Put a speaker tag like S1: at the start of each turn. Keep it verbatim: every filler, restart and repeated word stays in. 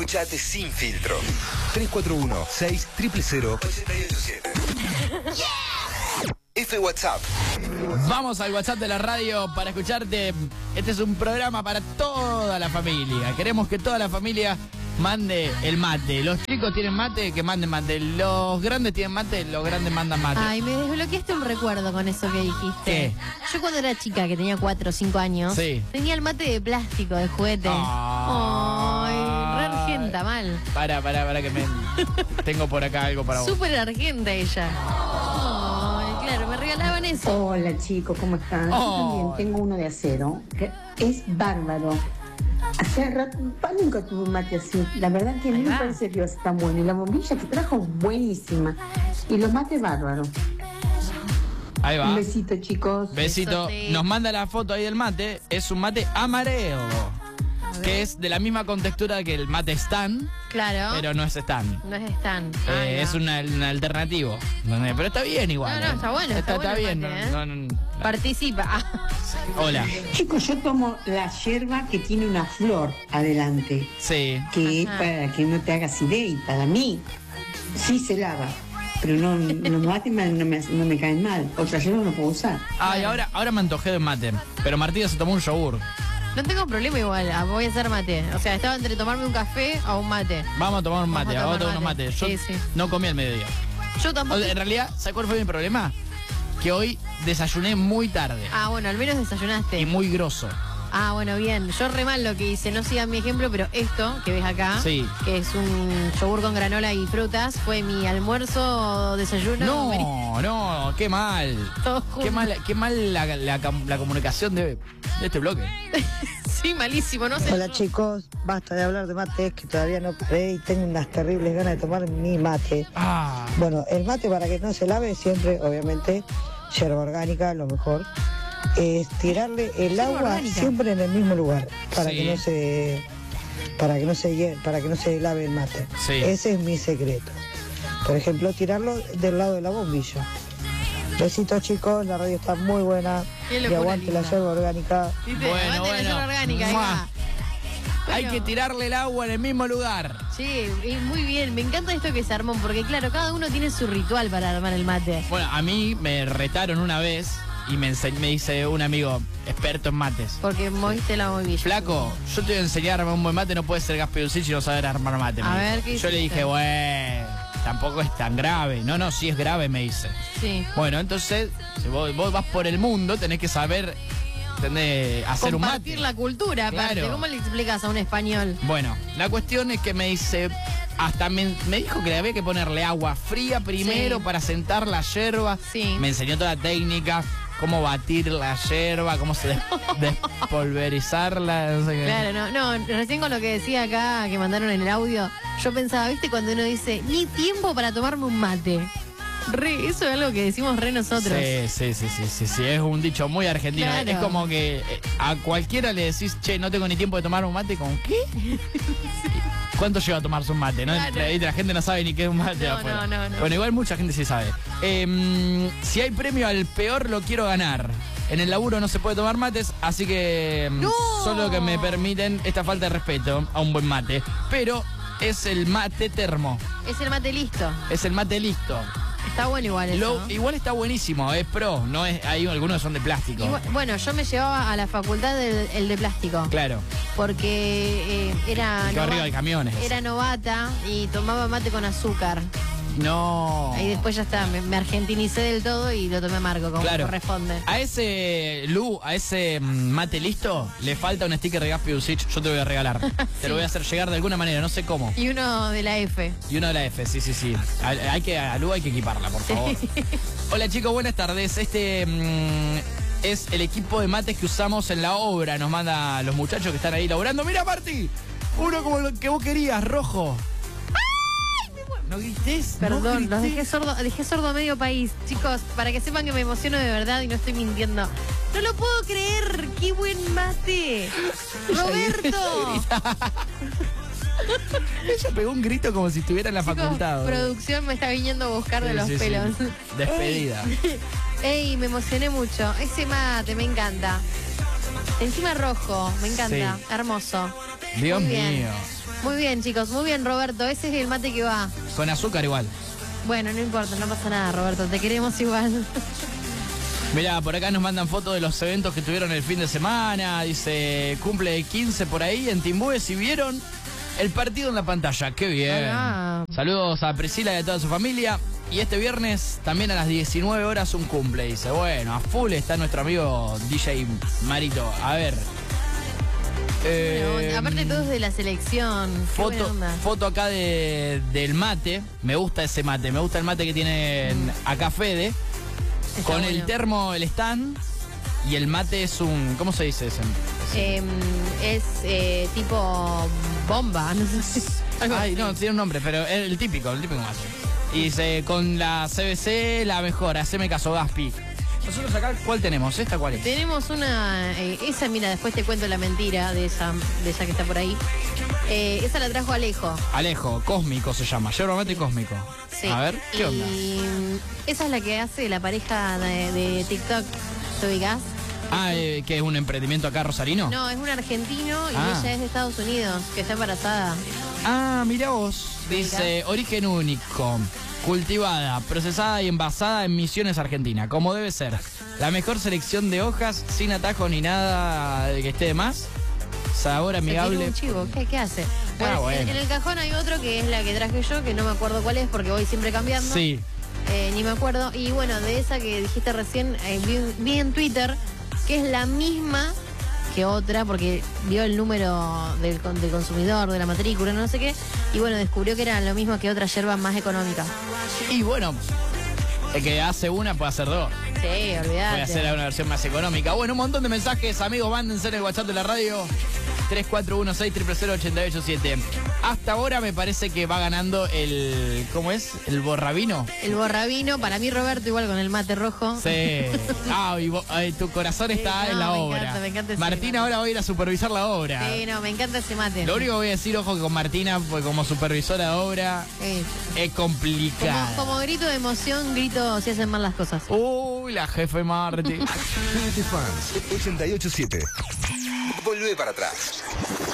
S1: Escuchate sin filtro. tres cuatro uno, seis cero cero, cero, ocho ocho siete. F WhatsApp.
S2: Vamos al WhatsApp de la radio para escucharte. Este es un programa para toda la familia. Queremos que toda la familia mande el mate. Los chicos tienen mate, que manden mate. Los grandes tienen mate, los grandes mandan mate.
S3: Ay, me desbloqueaste un recuerdo con eso que dijiste.
S2: ¿Qué?
S3: Yo cuando era chica, que tenía cuatro o cinco años,
S2: sí,
S3: tenía el mate de plástico, de juguete. Ay, re argenta, mal.
S2: Para, para, para que me... Tengo por acá algo para vos.
S3: Súper argenta ella. Ay, claro, me regalaban eso.
S4: Hola chicos, ¿cómo están?
S2: Oh.
S4: Yo también tengo uno de acero, que es bárbaro. Hace rato, nunca tuve un mate así. La verdad que a mí me parece que está bueno. Y la bombilla que trajo, buenísima. Y los mates bárbaros.
S2: Ahí va.
S4: Un besito, chicos.
S2: Besito.
S3: Besote.
S2: Nos manda la foto ahí del mate. Es un mate amarelo, que es de la misma contextura que el mate Stan,
S3: Claro.
S2: pero no es Stan.
S3: No es stand.
S2: Eh,
S3: Ay,
S2: es
S3: no.
S2: una, una alternativo. Pero está bien igual.
S3: No, no,
S2: eh.
S3: está bueno, está bueno el
S2: bien.
S3: mate, ¿eh?
S2: no, no, no.
S3: Participa.
S2: Hola.
S4: Chicos, yo tomo la yerba que tiene una flor adelante,
S2: Sí.
S4: que es
S3: Ajá.
S4: para que no te hagas idea. Y para mí, sí se lava. Pero no, los mates me- no, me, no me caen mal. Otra yerba no puedo usar.
S2: Ah, y ahora, ahora me antojé de mate. Pero Martina se tomó un yogur.
S3: No tengo problema igual, ah, voy a hacer mate. O sea, estaba entre tomarme un café o un mate.
S2: Vamos a tomar un mate,
S3: Vamos a
S2: vamos a
S3: tomar
S2: tomar unos
S3: mate.
S2: mates. Yo
S3: Sí, sí.
S2: no comí al mediodía.
S3: Yo tampoco.
S2: O sea, en realidad, ¿sabes cuál fue mi problema? Que hoy desayuné muy tarde.
S3: Ah, bueno, al menos desayunaste.
S2: Y muy grosso.
S3: Ah, bueno, bien. Yo re mal lo que hice. No sigan mi ejemplo, pero esto que ves acá,
S2: Sí.
S3: que es un yogur con granola y frutas, fue mi almuerzo, desayuno.
S2: No, no, qué mal.
S3: Todo junto.
S2: Qué mal, qué mal la, la, la comunicación de, de este bloque.
S3: Sí, malísimo, no sé.
S5: Hola chicos, basta de hablar de mate, que todavía no paré y tengo unas terribles ganas de tomar mi mate.
S2: Ah,
S5: Bueno, el mate para que no se lave siempre, obviamente, yerba orgánica, lo mejor, es tirarle el
S3: Yerba
S5: agua
S3: orgánica.
S5: siempre en el mismo lugar, para
S2: Sí.
S5: que no se para que no se hie- para que no se lave el mate.
S2: Sí.
S5: Ese es mi secreto. Por ejemplo, tirarlo del lado de la bombilla. Besitos chicos, la radio está muy buena.
S3: Qué
S5: Y
S3: locura
S5: aguante la
S3: linda.
S5: yerba orgánica.
S3: ¿Viste?
S2: Bueno,
S3: Aguante la
S2: bueno.
S3: yerba orgánica, ahí
S2: Mua.
S3: va.
S2: hay
S3: Bueno.
S2: que tirarle el agua en el mismo lugar.
S3: Sí, y muy bien. Me encanta esto que se armó, porque claro, cada uno tiene su ritual para armar el mate.
S2: Bueno, a mí me retaron una vez y me, ense- me dice un amigo experto en mates.
S3: Porque moviste la bombilla.
S2: Flaco, yo te voy a enseñar a armar un buen mate, no puedes ser Gaspi Dulcich y no saber armar mate.
S3: A
S2: me
S3: ver,
S2: dijo.
S3: ¿qué
S2: Yo le
S3: hiciste?
S2: dije, bueno, tampoco es tan grave. No, no, sí es grave, me dice.
S3: Sí.
S2: Bueno, entonces, si vos, vos vas por el mundo, tenés que saber, ¿entendés? Hacer un mate.
S3: Compartir la cultura, aparte.
S2: Claro.
S3: ¿Cómo le explicas a un español?
S2: Bueno, la cuestión es que me dice, hasta me, me dijo que le había que ponerle agua fría primero
S3: Sí.
S2: para sentar la yerba.
S3: Sí.
S2: Me enseñó toda la técnica, cómo batir la yerba, cómo se des- despolverizarla, no sé qué.
S3: Claro, no, no, recién con lo que decía acá, que mandaron en el audio, yo pensaba, ¿viste? Cuando uno dice, ni tiempo para tomarme un mate. Re, eso es algo que decimos re nosotros.
S2: Sí, sí, sí, sí, sí, sí, es un dicho muy argentino.
S3: Claro.
S2: Es como que eh, a cualquiera le decís, che, no tengo ni tiempo de tomar un mate, ¿con qué? ¿Cuánto lleva a tomarse un mate? ¿no?
S3: Claro.
S2: La, la gente no sabe ni qué es un mate
S3: No,
S2: afuera.
S3: no, no, no.
S2: Bueno, igual mucha gente sí sabe. Eh, si hay premio al peor, lo quiero ganar. En el laburo no se puede tomar mates, así que mm,
S3: ¡No!
S2: solo que me permiten esta falta de respeto a un buen mate. Pero es el mate termo,
S3: Es el mate listo.
S2: es el mate listo.
S3: Está bueno igual eso.
S2: Lo-
S3: ¿no?
S2: igual está buenísimo, es pro, no es, hay algunos que son de plástico.
S3: Igual- bueno, yo me llevaba a la facultad del el de plástico.
S2: Claro,
S3: Porque eh, era,
S2: el que va
S3: nova-
S2: arriba de camiones.
S3: era novata y tomaba mate con azúcar.
S2: No.
S3: Y después ya está, me, me argentinicé del todo y lo tomé amargo, como
S2: Claro.
S3: corresponde.
S2: A ese Lu, a ese mm, mate listo, le falta un sticker de Gaspi Dulcich, yo te lo voy a regalar. Te lo voy a hacer llegar de alguna manera, no sé cómo.
S3: Y uno de la F.
S2: Y uno de la F, sí, sí, sí. A, hay que, a Lu hay que equiparla, por favor. Hola chicos, buenas tardes. Este mm, es el equipo de mates que usamos en la obra. Nos manda los muchachos que están ahí laburando. ¡Mira, Marti! Uno como el que vos querías, rojo. ¿No grites?
S3: Perdón,
S2: no
S3: los
S2: grites.
S3: dejé sordo, dejé sordo a medio país. Chicos, para que sepan que me emociono de verdad y no estoy mintiendo. ¡No lo puedo creer! ¡Qué buen mate! ¡Roberto!
S2: Ella pegó un grito como si estuviera en la
S3: Chicos,
S2: facultad. boludo.
S3: producción me está viniendo a buscar de
S2: Sí,
S3: los
S2: sí, sí.
S3: pelos.
S2: Despedida.
S3: Ey, ey, me emocioné mucho. Ese mate, me encanta. Encima rojo, me encanta.
S2: Sí.
S3: Hermoso.
S2: Dios
S3: Muy bien.
S2: mío.
S3: Muy bien, chicos, muy bien, Roberto. Ese es el mate que va.
S2: Con azúcar igual.
S3: Bueno, no importa, no pasa nada, Roberto. Te queremos igual.
S2: Mirá, por acá nos mandan fotos de los eventos que tuvieron el fin de semana. Dice, cumple de quince por ahí en Timbúes. Si vieron el partido en la pantalla, qué bien.
S3: Ah.
S2: Saludos a Priscila y a toda su familia. Y este viernes también a las diecinueve horas un cumple. Dice, bueno, a full está nuestro amigo D J Marito. A ver.
S3: Bueno,
S2: Eh,
S3: aparte todos de la selección. Qué buena
S2: Foto,
S3: onda.
S2: foto acá de, del mate. Me gusta ese mate. Me gusta el mate que tienen acá Fede.
S3: Está
S2: Con
S3: bueno.
S2: el termo, el stand. Y el mate es un... ¿Cómo se dice ese?
S3: Eh, es eh, tipo bomba, no sé si. algo
S2: Ay,
S3: así.
S2: no, tiene un nombre, pero es el típico, el típico mate. Y dice, con la C B C, la mejor, haceme caso, Gaspi. Nosotros acá, ¿cuál tenemos? ¿Esta cuál es?
S3: Tenemos una. Eh, esa, mira, después te cuento la mentira de esa, de esa que está por ahí. Eh, esa la trajo Alejo.
S2: Alejo, Cósmico se llama, yerba mate Cósmico.
S3: Sí.
S2: A ver, ¿qué onda?
S3: Y esa es la que hace la pareja de, de TikTok. ¿Te ubicás?
S2: Ah, eh, ¿que es un emprendimiento acá rosarino?
S3: No, es un argentino y
S2: Ah.
S3: ella es de Estados Unidos, que está embarazada.
S2: Ah, mira vos. Dice, origen único, cultivada, procesada y envasada en Misiones, Argentina, como debe ser. La mejor selección de hojas, sin atajo ni nada de que esté de más. Sabor
S3: Se tiene
S2: amigable.
S3: un chivo, ¿qué, qué hace?
S2: Ah,
S3: Bueno,
S2: bueno.
S3: En, en el cajón hay otro que es la que traje yo, que no me acuerdo cuál es porque voy siempre cambiando.
S2: Sí.
S3: Eh, ni me acuerdo. Y bueno, de esa que dijiste recién, eh, vi, vi en Twitter que es la misma que otra, porque vio el número del, con- del consumidor, de la matrícula, no sé qué, y bueno, descubrió que era lo mismo que otra yerba más económica.
S2: Y bueno, el que hace una puede hacer dos.
S3: Sí, olvidate.
S2: Voy a hacer una versión más económica. Bueno, un montón de mensajes, amigos, mándense en el WhatsApp de la radio. tres cuatro uno seis cero cero cero ocho ocho siete. Hasta ahora me parece que va ganando el... ¿Cómo es? ¿El borrabino?
S3: El borrabino, para mí Roberto igual con el mate rojo.
S2: Sí. Ah, y vos- ay, tu corazón está
S3: Sí,
S2: en
S3: no,
S2: la
S3: me
S2: obra.
S3: encanta, me encanta ese
S2: Martina
S3: mate.
S2: ahora va a ir a supervisar la obra.
S3: Sí, no, me encanta ese mate.
S2: Lo único que voy a decir, ojo, que con Martina, pues como supervisora de obra,
S3: Sí.
S2: es complicado.
S3: Como, como grito de emoción, grito si hacen mal las cosas.
S2: Uy, la jefe Marti.
S1: Fans ochenta y ocho siete. Volvé para atrás.